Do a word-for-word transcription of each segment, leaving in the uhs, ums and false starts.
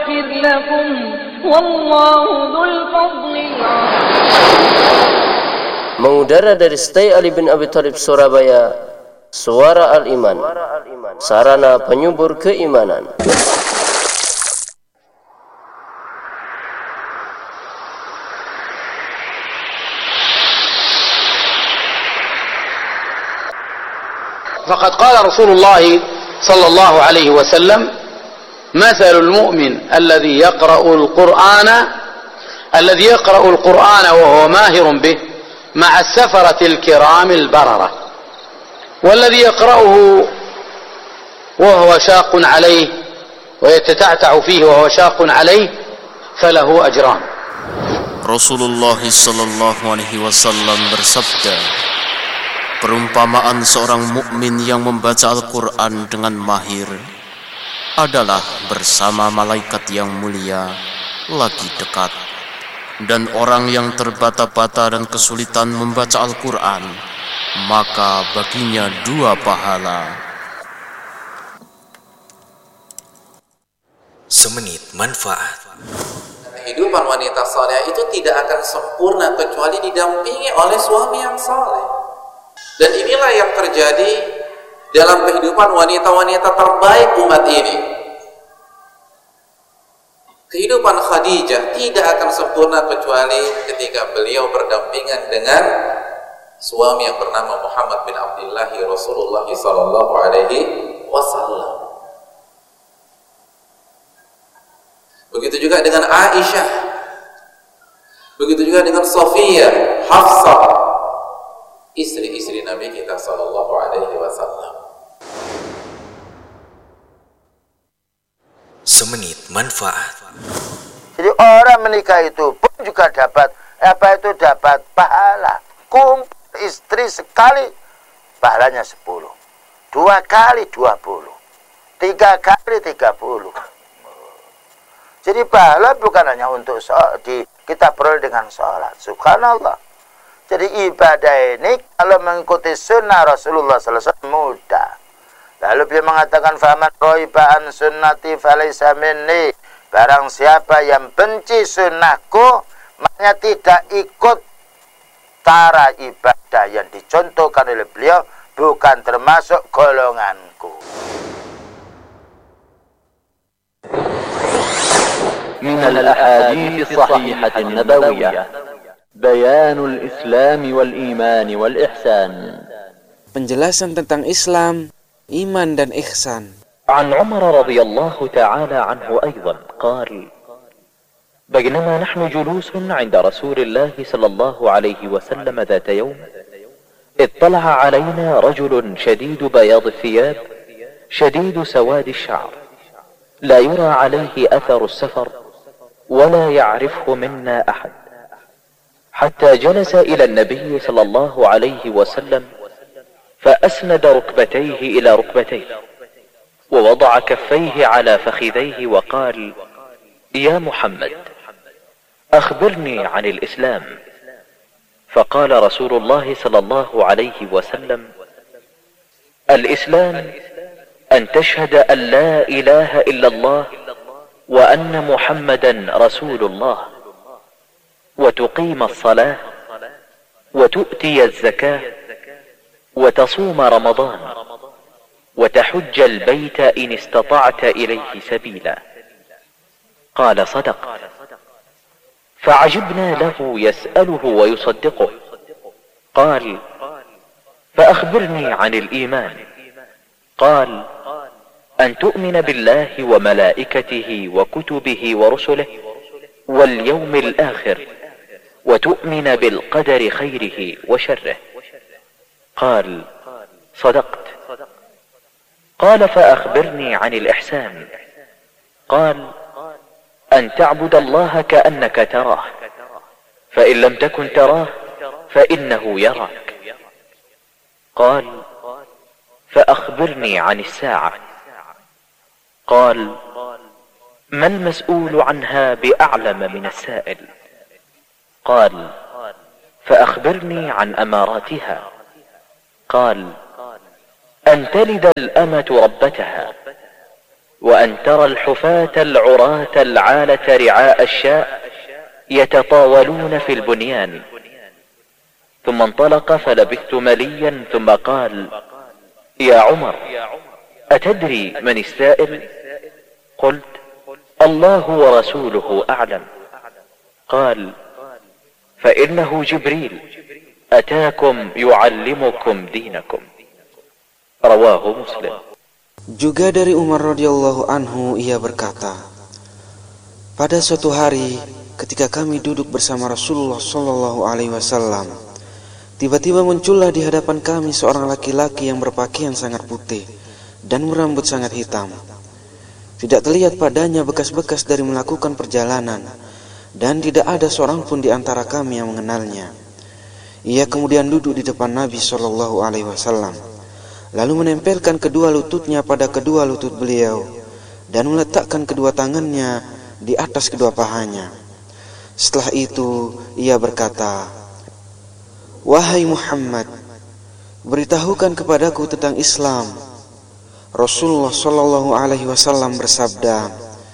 يغفر لكم والله ذو الفضل العظيم. Mengudara dari Stay Ali bin Abi Thalib Surabaya, Suara Al-Iman, sarana penyubur keimanan. فقد قال رسول الله صلى الله عليه وسلم: مثل المؤمن الذي يقرأ القرآن الذي يقرأ القرآن وهو ماهر به مع السفرة الكرام البررة، والذي يقرأه وهو شاق عليه ويتتعتع فيه وهو شاق عليه فله أجران. Rasulullah sallallahu alaihi wasallam bersabda, perumpamaan seorang mukmin yang membaca Al-Quran dengan mahir adalah bersama malaikat yang mulia lagi dekat, dan orang yang terbata-bata dan kesulitan membaca Al-Quran, maka baginya dua pahala. Semenit manfaat. Kehidupan wanita saleh itu tidak akan sempurna kecuali didampingi oleh suami yang saleh. Dan inilah yang terjadi dalam kehidupan wanita-wanita terbaik umat ini. Kehidupan Khadijah tidak akan sempurna kecuali ketika beliau berdampingan dengan suami yang bernama Muhammad bin Abdullah Rasulullah sallallahu alaihi wasallam. Begitu juga dengan Aisyah. Begitu juga dengan Sofia, Hafsah, istri-istri Nabi kita sallallahu alaihi wasallam. Semenit manfaat. Jadi orang menikah itu pun juga dapat apa itu dapat pahala. Kumpul istri sekali pahalanya sepuluh, dua kali dua puluh, tiga kali tiga puluh. Jadi pahala bukan hanya untuk sholat, di, kita peroleh dengan sholat. Subhanallah. Jadi ibadah ini kalau mengikuti sunnah Rasulullah sallallahu alaihi wasallam mudah. Lalu beliau mengatakan, faman roibaan sunnati falaysa minni. Barang siapa yang benci sunnahku, maknanya tidak ikut cara ibadah yang dicontohkan oleh beliau, bukan termasuk golonganku. Min al-ahadits as-sahihah an-nabawiyah bayanul Islam wal iman wal ihsan. Penjelasan tentang Islam, iman dan ihsan. عن عمر رضي الله تعالى عنه أيضا قال: بينما نحن جلوس عند رسول الله صلى الله عليه وسلم ذات يوم اطلع علينا رجل شديد بياض الثياب شديد سواد الشعر لا يرى عليه أثر السفر ولا يعرفه منا أحد، حتى جلس إلى النبي صلى الله عليه وسلم فأسند ركبتيه إلى ركبتيه ووضع كفيه على فخذيه وقال: يا محمد أخبرني عن الإسلام. فقال رسول الله صلى الله عليه وسلم: الإسلام أن تشهد أن لا إله إلا الله وأن محمدا رسول الله وتقيم الصلاة وتؤتي الزكاة وتصوم رمضان وتحج البيت إن استطعت إليه سبيلا. قال: صدق. فعجبنا له يسأله ويصدقه. قال: فأخبرني عن الإيمان. قال: أن تؤمن بالله وملائكته وكتبه ورسله واليوم الآخر وتؤمن بالقدر خيره وشره. قال: صدقت. قال: فأخبرني عن الإحسان. قال: أن تعبد الله كأنك تراه، فإن لم تكن تراه فإنه يراك. قال: فأخبرني عن الساعة. قال: ما المسؤول عنها بأعلم من السائل. قال: فأخبرني عن أماراتها. قال: أن تلد الأمة ربتها، وأن ترى الحفاة العراة العالة رعاء الشاء يتطاولون في البنيان. ثم انطلق فلبثت مليا ثم قال: يا عمر، أتدري من السائل؟ قلت: الله ورسوله أعلم. قال: فإنه جبريل أتاكم يعلمكم دينكم. رواه مسلم. Juga dari Umar radhiyallahu anhu, ia berkata, pada suatu hari ketika kami duduk bersama Rasulullah sallallahu alaihi wasallam, tiba-tiba muncullah di hadapan kami seorang laki-laki yang berpakaian sangat putih dan berambut sangat hitam. Tidak terlihat padanya bekas-bekas dari melakukan perjalanan, dan tidak ada seorang pun di antara kami yang mengenalnya. Ia kemudian duduk di depan Nabi sallallahu alaihi wasallam, lalu menempelkan kedua lututnya pada kedua lutut beliau dan meletakkan kedua tangannya di atas kedua pahanya. Setelah itu ia berkata, wahai Muhammad, beritahukan kepadaku tentang Islam. Rasulullah sallallahu alaihi wasallam bersabda,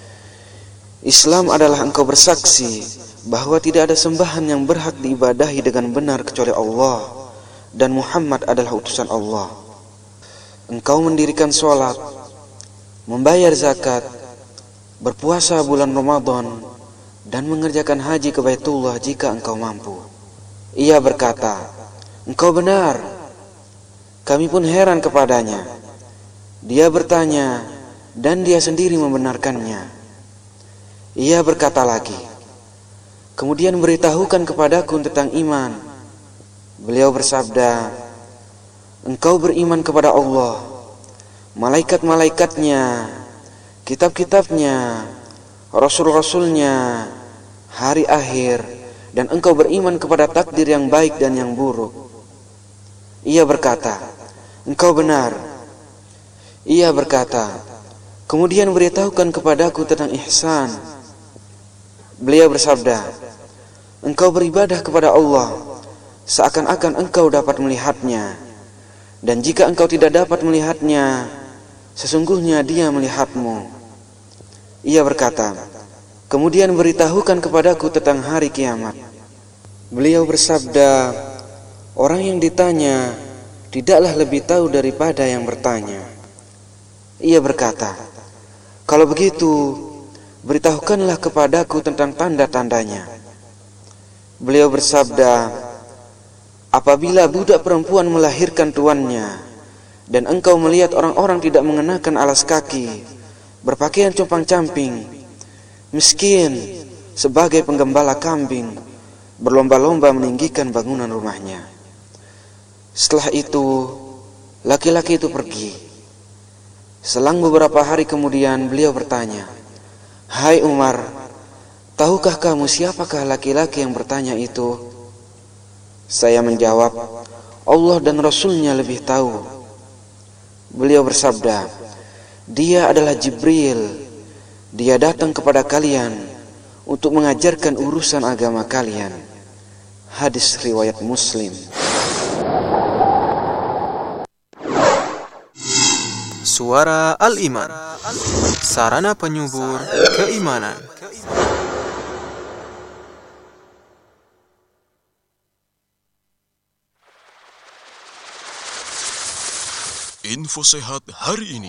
Islam adalah engkau bersaksi bahwa tidak ada sembahan yang berhak diibadahi dengan benar kecuali Allah, dan Muhammad adalah utusan Allah. Engkau mendirikan sholat, membayar zakat, berpuasa bulan Ramadan, dan mengerjakan haji ke Baitullah jika engkau mampu. Ia berkata, engkau benar. Kami pun heran kepadanya. Dia bertanya, dan dia sendiri membenarkannya. Ia berkata lagi, kemudian beritahukan kepadaku tentang iman. Beliau bersabda, engkau beriman kepada Allah, malaikat-malaikatnya, kitab-kitabnya, rasul-rasulnya, hari akhir, dan engkau beriman kepada takdir yang baik dan yang buruk. Ia berkata, engkau benar. Ia berkata, kemudian beritahukan kepadaku tentang ihsan. Beliau bersabda, engkau beribadah kepada Allah seakan-akan engkau dapat melihatnya, dan jika engkau tidak dapat melihatnya, sesungguhnya dia melihatmu. Ia berkata, kemudian beritahukan kepadaku tentang hari kiamat. Beliau bersabda, orang yang ditanya tidaklah lebih tahu daripada yang bertanya. Ia berkata, kalau begitu, beritahukanlah kepadaku tentang tanda-tandanya. Beliau bersabda, apabila budak perempuan melahirkan tuannya, dan engkau melihat orang-orang tidak mengenakan alas kaki, berpakaian compang-camping, miskin, sebagai penggembala kambing, berlomba-lomba meninggikan bangunan rumahnya. Setelah itu, laki-laki itu pergi. Selang beberapa hari kemudian, beliau bertanya, hai Umar, tahukah kamu siapakah laki-laki yang bertanya itu? Saya menjawab, Allah dan Rasulnya lebih tahu. Beliau bersabda, dia adalah Jibril. Dia datang kepada kalian untuk mengajarkan urusan agama kalian. Hadis riwayat Muslim. Suara Al-Iman, sarana penyubur keimanan. Info sehat hari ini.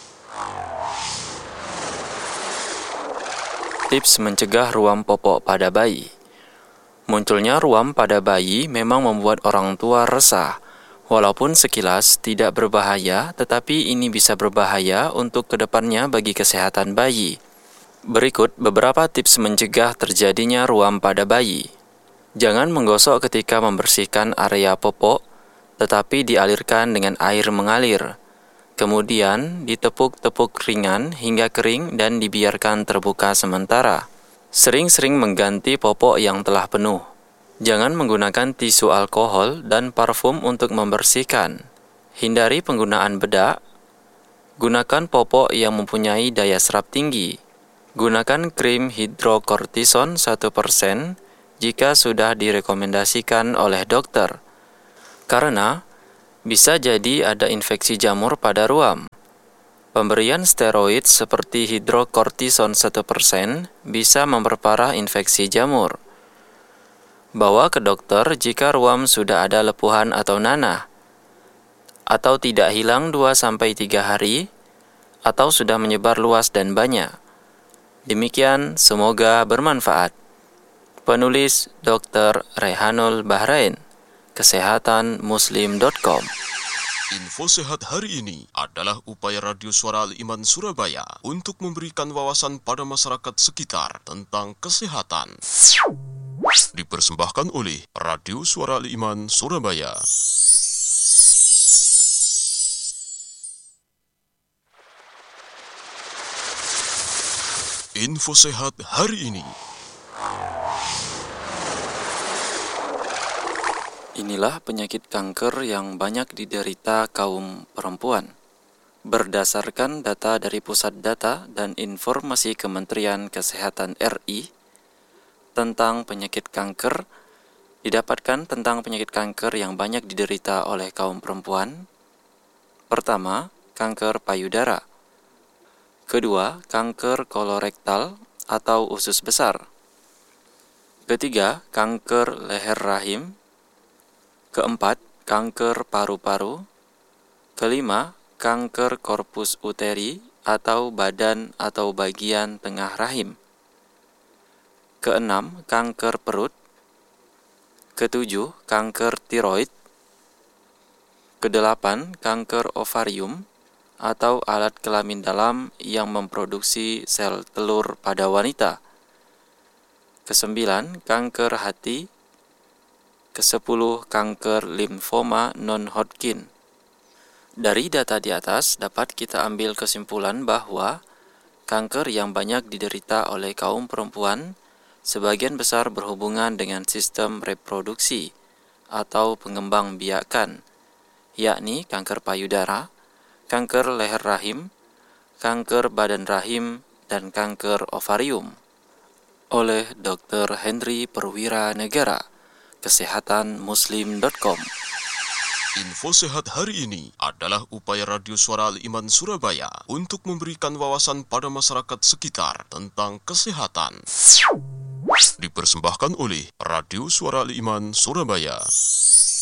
Tips mencegah ruam popok pada bayi. Munculnya ruam pada bayi memang membuat orang tua resah. Walaupun sekilas tidak berbahaya, tetapi ini bisa berbahaya untuk kedepannya bagi kesehatan bayi. Berikut beberapa tips mencegah terjadinya ruam pada bayi. Jangan menggosok ketika membersihkan area popok, tetapi dialirkan dengan air mengalir. Kemudian ditepuk-tepuk ringan hingga kering dan dibiarkan terbuka sementara. Sering-sering mengganti popok yang telah penuh. Jangan menggunakan tisu alkohol dan parfum untuk membersihkan. Hindari penggunaan bedak. Gunakan popok yang mempunyai daya serap tinggi. Gunakan krim hidrokortison satu persen jika sudah direkomendasikan oleh dokter. Karena bisa jadi ada infeksi jamur pada ruam. Pemberian steroid seperti hidrokortison satu persen bisa memperparah infeksi jamur. Bawa ke dokter jika ruam sudah ada lepuhan atau nanah, atau tidak hilang dua sampai tiga hari, atau sudah menyebar luas dan banyak. Demikian, semoga bermanfaat. Penulis dokter Rehanul Bahrain, kesehatan muslim dot com. Info Sehat hari ini adalah upaya Radio Suara Al-Iman Surabaya untuk memberikan wawasan pada masyarakat sekitar tentang kesehatan. Dipersembahkan oleh Radio Suara Al-Iman Surabaya. Info Sehat hari ini. Inilah penyakit kanker yang banyak diderita kaum perempuan. Berdasarkan data dari Pusat Data dan Informasi Kementerian Kesehatan R I tentang penyakit kanker, didapatkan tentang penyakit kanker yang banyak diderita oleh kaum perempuan. Pertama, kanker payudara. Kedua, kanker kolorektal atau usus besar. Ketiga, kanker leher rahim. Keempat, kanker paru-paru. Kelima, kanker korpus uteri atau badan atau bagian tengah rahim. Keenam, kanker perut. Ketujuh, kanker tiroid. Kedelapan, kanker ovarium atau alat kelamin dalam yang memproduksi sel telur pada wanita. Kesembilan, kanker hati. Kesepuluh, kanker limfoma non-Hodgkin. Dari data di atas dapat kita ambil kesimpulan bahwa kanker yang banyak diderita oleh kaum perempuan sebagian besar berhubungan dengan sistem reproduksi atau pengembang biakan, yakni kanker payudara, kanker leher rahim, kanker badan rahim, dan kanker ovarium. Oleh dokter Henry Perwira Negara, kesehatan muslim dot com. Info Sehat hari ini adalah upaya Radio Suara Al-Iman Surabaya untuk memberikan wawasan pada masyarakat sekitar tentang kesehatan. Dipersembahkan oleh Radio Suara Al-Iman Surabaya.